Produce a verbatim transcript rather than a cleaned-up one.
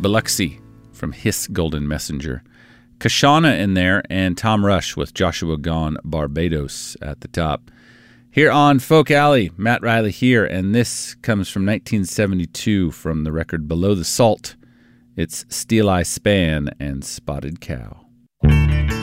Biloxi from Hiss Golden Messenger. Kashana in there, and Tom Rush with Joshua Gone, Barbados at the top. Here on Folk Alley, Matt Riley here, and this comes from nineteen seventy-two from the record Below the Salt. It's Steel Eye Span and Spotted Cow.